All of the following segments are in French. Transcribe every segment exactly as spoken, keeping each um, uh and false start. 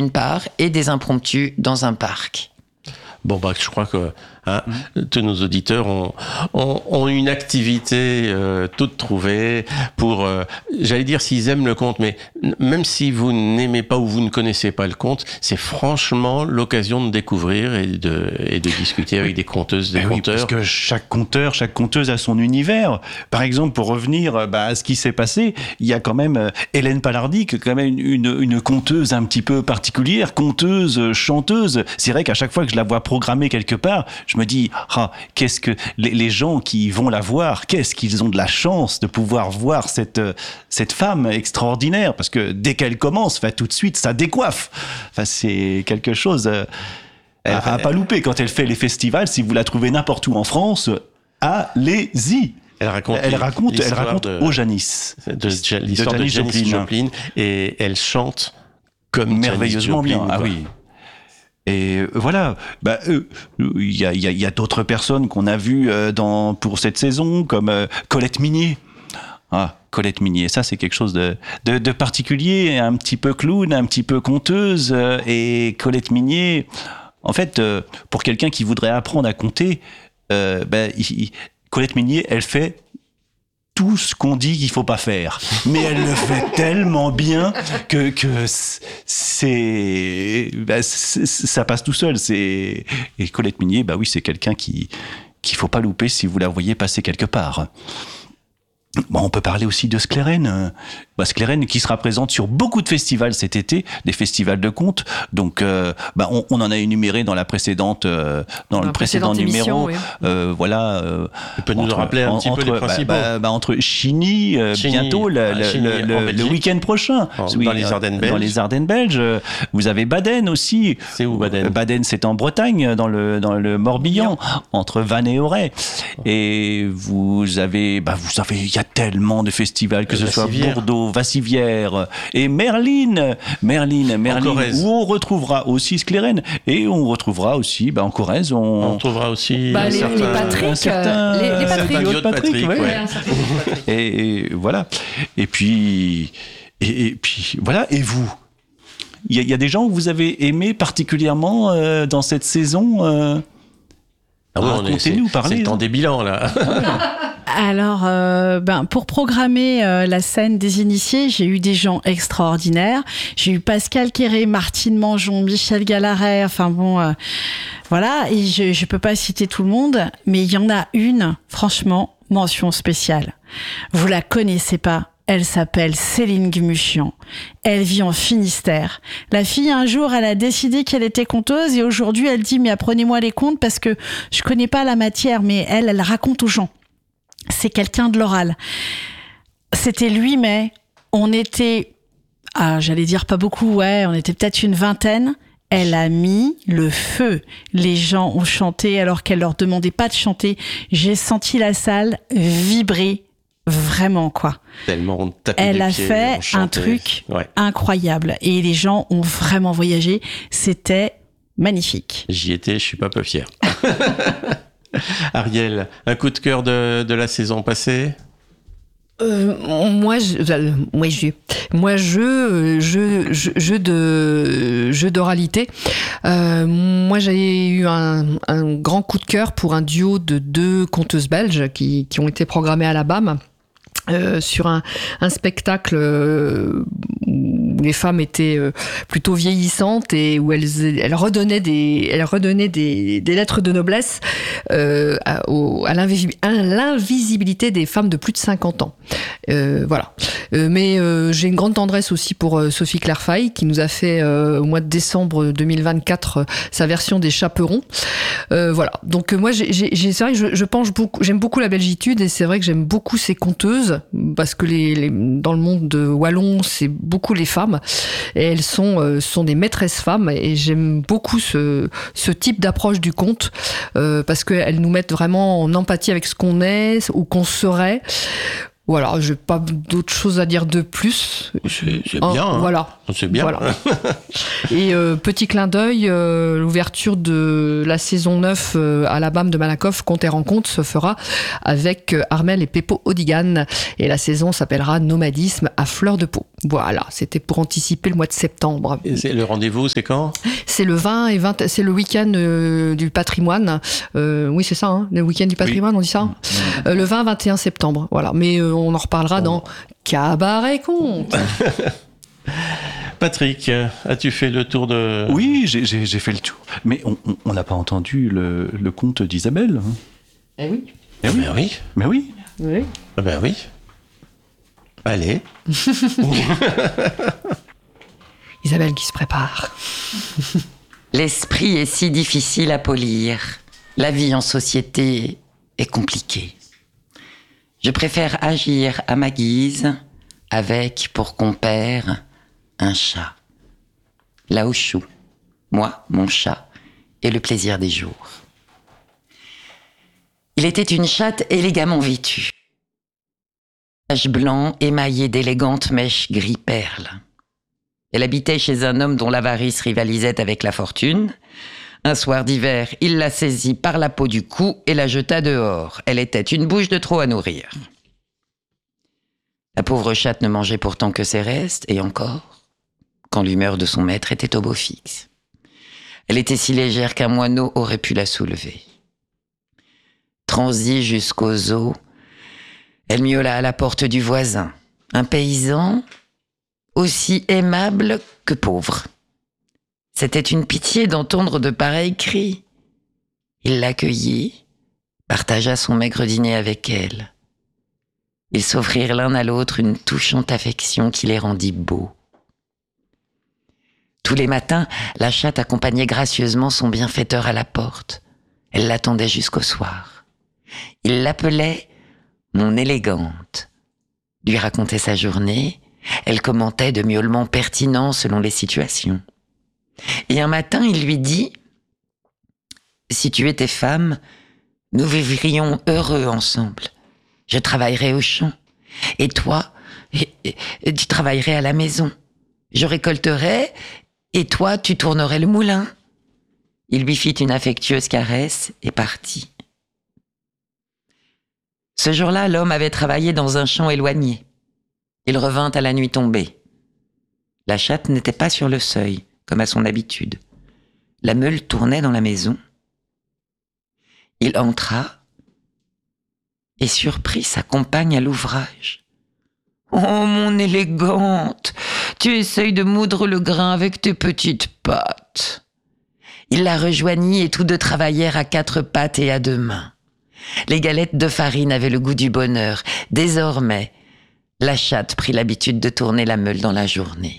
d'une part, et des impromptus dans un parc. Bon, bah, je crois que hein, mmh. tous nos auditeurs ont, ont, ont une activité euh, toute trouvée pour, euh, j'allais dire s'ils aiment le conte, mais même si vous n'aimez pas ou vous ne connaissez pas le conte, c'est franchement l'occasion de découvrir et de, et de discuter avec des conteuses, des ben conteurs. Oui, parce que chaque conteur, chaque conteuse a son univers. Par exemple, pour revenir bah, à ce qui s'est passé, il y a quand même euh, Hélène Palardy, qui est quand même une, une, une conteuse un petit peu particulière, conteuse, chanteuse. C'est vrai qu'à chaque fois que je la vois programmée quelque part, je me dis, ah, qu'est-ce que les, les gens qui vont la voir, qu'est-ce qu'ils ont de la chance de pouvoir voir cette, cette femme extraordinaire, parce que dès qu'elle commence, enfin, tout de suite, ça décoiffe. Enfin, c'est quelque chose euh, à, à pas louper quand elle fait les festivals. Si vous la trouvez n'importe où en France, allez-y. Elle raconte, elle raconte, elle raconte de, au Janis. De, de, l'histoire de Janis Joplin, Joplin, et elle chante comme merveilleusement Janis bien. Joplin, ah oui. Et voilà, bah, il euh, y, a, y, a, y a d'autres personnes qu'on a vues euh, dans, pour cette saison, comme euh, Colette Minier. Ah, Colette Minier, ça c'est quelque chose de, de, de particulier, un petit peu clown, un petit peu conteuse. Euh, et Colette Minier, en fait, euh, pour quelqu'un qui voudrait apprendre à compter, euh, bah, y, y, Colette Minier, elle fait tout ce qu'on dit qu'il faut pas faire, mais elle le fait tellement bien que que c'est, bah, c'est ça passe tout seul. C'est et Colette Minier, bah oui, c'est quelqu'un qui qu'il faut pas louper si vous la voyez passer quelque part. Bon, on peut parler aussi de Sclérène. Bah, Sclérène qui sera présente sur beaucoup de festivals cet été, des festivals de contes. Donc, euh, bah, on, on en a énuméré dans la précédente, euh, dans, dans le précédent numéro. Oui. Euh, voilà. Euh, tu peux nous entre, rappeler un petit entre, peu les principaux. Bah, bah, bah, entre Chigny, euh, Chigny bientôt, le, ah, Chigny, le, le, le week-end prochain. En, oui, dans les Ardennes belges. Dans les Ardennes belges. Vous avez Baden aussi. C'est où Baden? Baden, c'est en Bretagne, dans le dans le Morbihan, entre Vannes et Auray. Et vous avez, bah, vous savez, il y a tellement de festivals, que ce soit Bordeaux, Vassivière et Merline, Merline, Merline, où on retrouvera aussi Sclérène et on retrouvera aussi, bah, en Corrèze, on, on retrouvera aussi bah, les, certains, les Patrick, certains, les, les Patrick, Patrick, Patrick, Patrick, ouais. ouais. et, et voilà. Et puis, et, et puis, voilà. Et vous, il y, y a des gens que vous avez aimé particulièrement euh, dans cette saison. Euh, ah oui, racontez-nous, parlez. C'est le temps des bilans là. Alors, euh, ben, pour programmer euh, la scène des initiés, j'ai eu des gens extraordinaires. J'ai eu Pascal Quéré, Martine Mangeon, Michel Galaret, enfin bon, euh, voilà. Et je je peux pas citer tout le monde, mais il y en a une, franchement, mention spéciale. Vous la connaissez pas. Elle s'appelle Céline Gmuchian. Elle vit en Finistère. La fille, un jour, elle a décidé qu'elle était conteuse et aujourd'hui, elle dit, mais apprenez-moi les contes parce que je connais pas la matière, mais elle, elle raconte aux gens. C'est quelqu'un de l'oral. C'était le huit mai. On était, ah, j'allais dire pas beaucoup, ouais, on était peut-être une vingtaine. Elle a mis le feu. Les gens ont chanté alors qu'elle leur demandait pas de chanter. J'ai senti la salle vibrer. Vraiment, quoi. Tellement on tapait Elle des a pieds, fait on chantait. un truc ouais. incroyable. Et les gens ont vraiment voyagé. C'était magnifique. J'y étais, je suis pas peu fier. Ariel, un coup de cœur de, de la saison passée? Euh, moi, je, euh, moi, je, moi, je, je, je, jeu de, jeu d'oralité. Euh, moi, j'ai eu un, un grand coup de cœur pour un duo de deux conteuses belges qui, qui ont été programmées à la B A M. Euh, sur un, un spectacle euh, où les femmes étaient euh, plutôt vieillissantes et où elles, elles redonnaient des, elles redonnaient des, des lettres de noblesse euh, à, au, à, l'invisi- à l'invisibilité des femmes de plus de cinquante ans. Euh, voilà. Euh, mais euh, j'ai une grande tendresse aussi pour euh, Sophie Claire Faye qui nous a fait euh, au mois de décembre deux mille vingt-quatre euh, sa version des Chaperons. Euh, voilà. Donc euh, moi, j'ai, j'ai, c'est vrai que je, je penche beaucoup, j'aime beaucoup la belgitude et c'est vrai que j'aime beaucoup ces conteuses. Parce que les, les, dans le monde de wallon, c'est beaucoup les femmes et elles sont, euh, sont des maîtresses femmes et j'aime beaucoup ce, ce type d'approche du conte euh, parce qu'elles nous mettent vraiment en empathie avec ce qu'on est ou qu'on serait. Voilà, je n'ai pas d'autre chose à dire de plus. C'est, c'est Oh, bien. Hein. Voilà. C'est bien. Voilà. Et euh, petit clin d'œil, euh, l'ouverture de la saison neuf euh, à la B A M de Malakoff, Contes et Rencontres, se fera avec euh, Armel et Peppo Odigan. Et la saison s'appellera Nomadisme à fleur de peau. Voilà, c'était pour anticiper le mois de septembre. Et c'est, le rendez-vous, c'est quand ? C'est le vingt et vingt, c'est le week-end euh, du patrimoine. Euh, oui, c'est ça, hein, le week-end du patrimoine, oui. On dit ça euh, le vingt vingt et un septembre. Voilà, mais euh, on en reparlera oh. dans Cabaret Conte. Patrick, as-tu fait le tour de... Oui, j'ai, j'ai, j'ai fait le tour. Mais on n'a pas entendu le, le conte d'Isabelle. Hein. Eh oui. Eh oui. Ben oui. Mais oui. Oui. Ben oui. Allez. Isabelle qui se prépare. L'esprit est si difficile à polir. La vie en société est compliquée. Je préfère agir à ma guise, avec pour compère un chat. Laochou, moi, mon chat, et le plaisir des jours. Il était une chatte élégamment vêtue. Tache blanc émaillé d'élégantes mèches gris perle. Elle habitait chez un homme dont l'avarice rivalisait avec la fortune. Un soir d'hiver, il la saisit par la peau du cou et la jeta dehors. Elle était une bouche de trop à nourrir. La pauvre chatte ne mangeait pourtant que ses restes, et encore, quand l'humeur de son maître était au beau fixe. Elle était si légère qu'un moineau aurait pu la soulever. Transie jusqu'aux os, elle miaula à la porte du voisin, un paysan aussi aimable que pauvre. C'était une pitié d'entendre de pareils cris. Il l'accueillit, partagea son maigre dîner avec elle. Ils s'offrirent l'un à l'autre une touchante affection qui les rendit beaux. Tous les matins, la chatte accompagnait gracieusement son bienfaiteur à la porte. Elle l'attendait jusqu'au soir. Il l'appelait « mon élégante », lui racontait sa journée. Elle commentait de miaulements pertinents selon les situations. Et un matin, il lui dit « si tu étais femme, nous vivrions heureux ensemble. Je travaillerais au champ. Et toi, et, et, tu travaillerais à la maison. Je récolterais, et toi, tu tournerais le moulin. » Il lui fit une affectueuse caresse et partit. Ce jour-là, l'homme avait travaillé dans un champ éloigné. Il revint à la nuit tombée. La chatte n'était pas sur le seuil, comme à son habitude. La meule tournait dans la maison. Il entra et surprit sa compagne à l'ouvrage. « Oh, mon élégante, tu essayes de moudre le grain avec tes petites pattes. » Il la rejoignit et tous deux travaillèrent à quatre pattes et à deux mains. Les galettes de farine avaient le goût du bonheur. Désormais, la chatte prit l'habitude de tourner la meule dans la journée.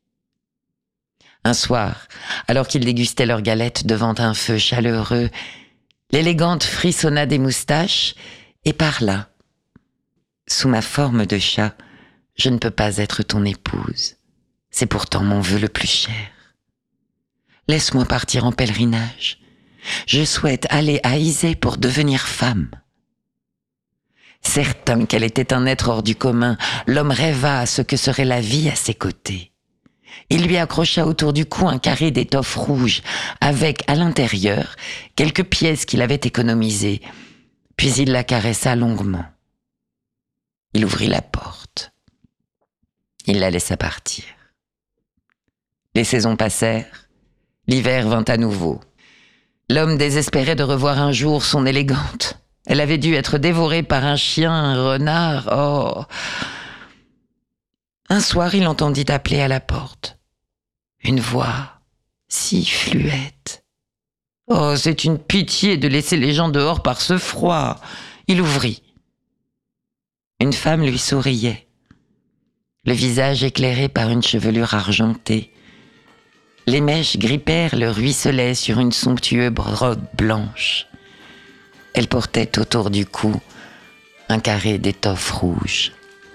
Un soir, alors qu'ils dégustaient leurs galettes devant un feu chaleureux, l'élégante frissonna des moustaches et parla. « Sous ma forme de chat, je ne peux pas être ton épouse. C'est pourtant mon vœu le plus cher. Laisse-moi partir en pèlerinage. Je souhaite aller à Isée pour devenir femme. » Certain qu'elle était un être hors du commun, l'homme rêva à ce que serait la vie à ses côtés. Il lui accrocha autour du cou un carré d'étoffe rouge, avec, à l'intérieur, quelques pièces qu'il avait économisées, puis il la caressa longuement. Il ouvrit la porte. Il la laissa partir. Les saisons passèrent, l'hiver vint à nouveau. L'homme désespérait de revoir un jour son élégante. Elle avait dû être dévorée par un chien, un renard. Oh! Un soir, il entendit appeler à la porte. Une voix si fluette. Oh, c'est une pitié de laisser les gens dehors par ce froid. Il ouvrit. Une femme lui souriait, le visage éclairé par une chevelure argentée. Les mèches gris-perle ruisselaient sur une somptueuse robe blanche. Elle portait autour du cou un carré d'étoffe rouge.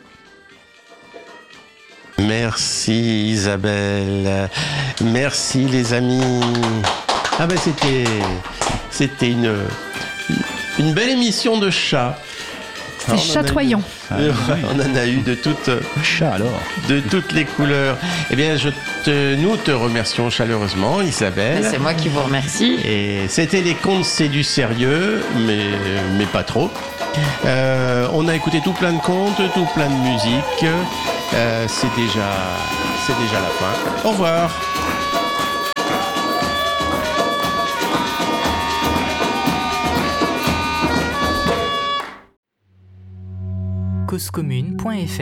Merci Isabelle. Merci les amis. Ah ben c'était, c'était une, une belle émission de chat. C'est chatoyant. A eu, on en a eu de toutes, Chat alors. de toutes les couleurs. Eh bien, je te, nous te remercions chaleureusement, Isabelle. C'est moi qui vous remercie. Et c'était les contes, c'est du sérieux, mais, mais pas trop. Euh, on a écouté tout plein de contes, tout plein de musique. Euh, c'est déjà, c'est déjà la fin. Au revoir. cause commune point f r